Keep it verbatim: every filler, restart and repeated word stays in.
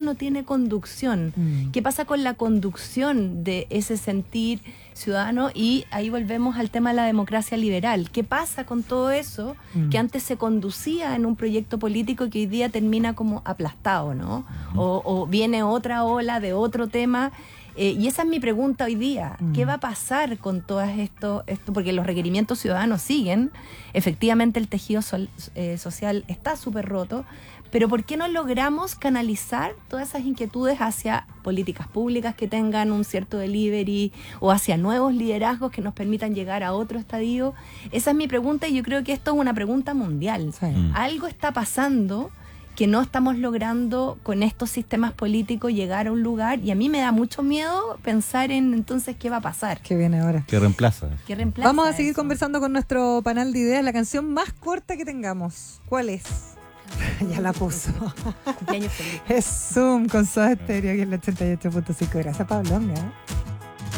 no tiene conducción. Mm. ¿Qué pasa con la conducción de ese sentir ciudadano? Y ahí volvemos al tema de la democracia liberal. ¿Qué pasa con todo eso mm. que antes se conducía en un proyecto político que hoy día termina como aplastado, ¿no? Mm. O, o viene otra ola de otro tema. Eh, y esa es mi pregunta hoy día. Mm. ¿Qué va a pasar con todo esto, esto? Porque los requerimientos ciudadanos siguen. Efectivamente, el tejido sol, eh, social está súper roto. Pero ¿por qué no logramos canalizar todas esas inquietudes hacia políticas públicas que tengan un cierto delivery o hacia nuevos liderazgos que nos permitan llegar a otro estadio? Esa es mi pregunta y yo creo que esto es una pregunta mundial. Sí. Mm. Algo está pasando que no estamos logrando con estos sistemas políticos llegar a un lugar, y a mí me da mucho miedo pensar en entonces qué va a pasar. ¿Qué viene ahora? ¿Qué reemplaza? ¿Qué reemplaza Vamos a seguir eso? conversando con nuestro panel de ideas. La canción más corta que tengamos, ¿cuál es? Ya la puso. Cumpleaños feliz. Es Zoom con Soda Stereo aquí en el ochenta y ocho punto cinco. Gracias, Pablo. ¿eh?